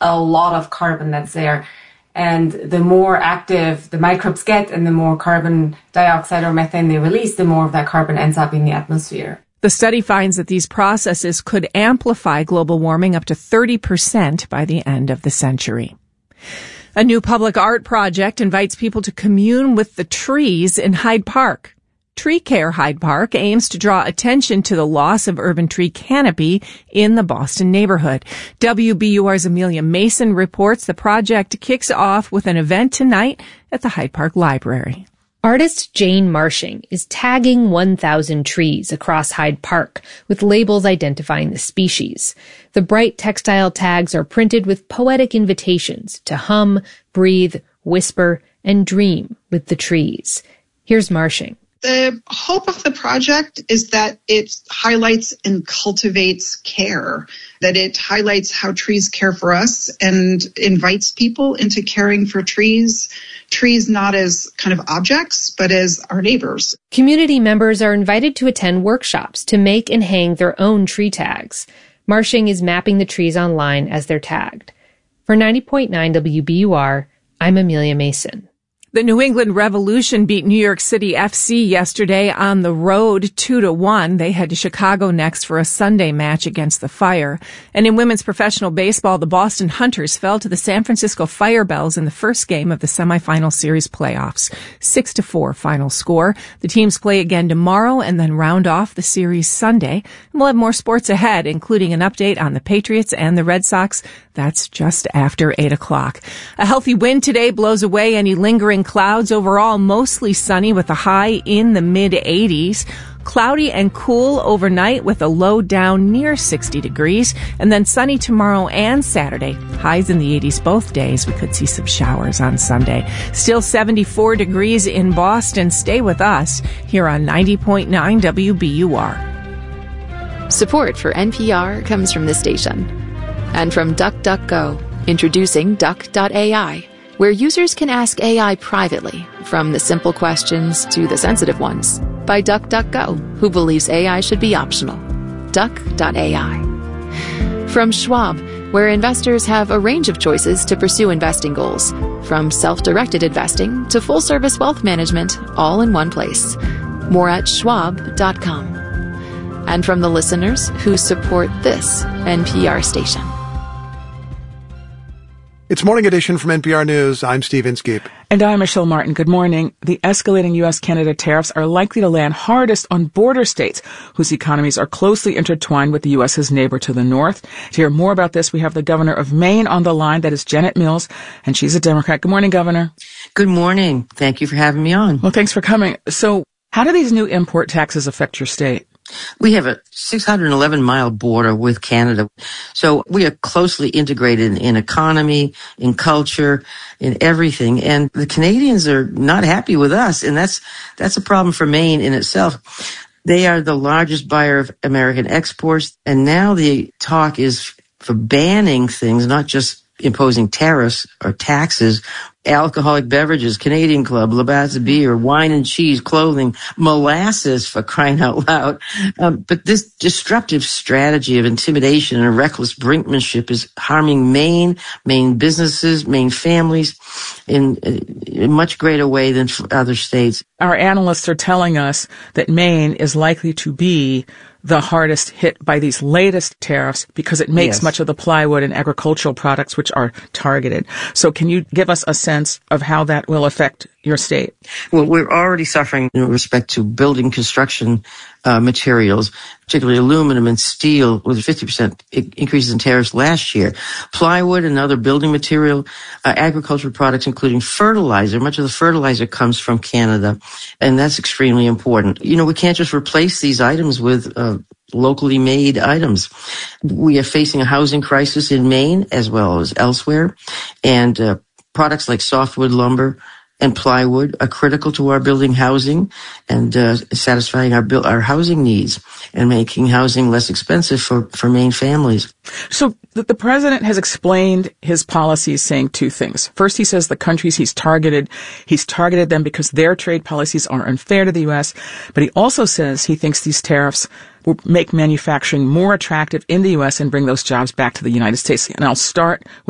a lot of carbon that's there. And the more active the microbes get and the more carbon dioxide or methane they release, the more of that carbon ends up in the atmosphere. The study finds that these processes could amplify global warming up to 30% by the end of the century. A new public art project invites people to commune with the trees in Hyde Park. Tree Care Hyde Park aims to draw attention to the loss of urban tree canopy in the Boston neighborhood. WBUR's Amelia Mason reports the project kicks off with an event tonight at the Hyde Park Library. Artist Jane Marshing is tagging 1,000 trees across Hyde Park with labels identifying the species. The bright textile tags are printed with poetic invitations to hum, breathe, whisper, and dream with the trees. Here's Marshing. The hope of the project is that it highlights and cultivates care, that it highlights how trees care for us and invites people into caring for trees not as kind of objects, but as our neighbors. Community members are invited to attend workshops to make and hang their own tree tags. Marshing is mapping the trees online as they're tagged. For 90.9 WBUR, I'm Amelia Mason. The New England Revolution beat New York City FC yesterday on the road 2-1. They head to Chicago next for a Sunday match against the Fire. And in women's professional baseball, the Boston Hunters fell to the San Francisco Firebells in the first game of the semifinal series playoffs. 6-4 final score. The teams play again tomorrow and then round off the series Sunday. And we'll have more sports ahead, including an update on the Patriots and the Red Sox. That's just after 8 o'clock. A healthy wind today blows away any lingering clouds. Overall, mostly sunny with a high in the mid-80s. Cloudy and cool overnight with a low down near 60 degrees. And then sunny tomorrow and Saturday. Highs in the 80s both days. We could see some showers on Sunday. Still 74 degrees in Boston. Stay with us here on 90.9 WBUR. Support for NPR comes from this station. And from DuckDuckGo, introducing Duck.ai, where users can ask AI privately, from the simple questions to the sensitive ones, by DuckDuckGo, who believes AI should be optional. Duck.ai. From Schwab, where investors have a range of choices to pursue investing goals, from self-directed investing to full-service wealth management, all in one place. More at schwab.com. And from the listeners who support this NPR station. It's Morning Edition from NPR News. I'm Steve Inskeep. And I'm Michelle Martin. Good morning. The escalating U.S.-Canada tariffs are likely to land hardest on border states, whose economies are closely intertwined with the U.S.'s neighbor to the north. To hear more about this, we have the governor of Maine on the line. That is Janet Mills, and she's a Democrat. Good morning, Governor. Good morning. Thank you for having me on. Well, thanks for coming. So how do these new import taxes affect your state? We have a 611-mile border with Canada. So we are closely integrated in economy, in culture, in everything. And the Canadians are not happy with us. And that's a problem for Maine in itself. They are the largest buyer of American exports. And now the talk is for banning things, not just imposing tariffs or taxes. Alcoholic beverages, Canadian Club, Labatt's beer, wine and cheese, clothing, molasses, for crying out loud. But this disruptive strategy of intimidation and reckless brinkmanship is harming Maine businesses, Maine families in a much greater way than for other states. Our analysts are telling us that Maine is likely to be the hardest hit by these latest tariffs because it makes much of the plywood and agricultural products which are targeted. So can you give us a sense of how that will affect your state? Well, we're already suffering in respect to building construction materials, particularly aluminum and steel, with 50% increases in tariffs last year. Plywood and other building material, agricultural products, including fertilizer. Much of the fertilizer comes from Canada, and that's extremely important. You know, we can't just replace these items with locally made items. We are facing a housing crisis in Maine as well as elsewhere, and products like softwood lumber and plywood are critical to our building housing and satisfying our housing needs and making housing less expensive for Maine families. So the president has explained his policies saying two things. First, he says the countries he's targeted them because their trade policies are unfair to the U.S., but he also says he thinks these tariffs will make manufacturing more attractive in the U.S. and bring those jobs back to the United States. And I'll start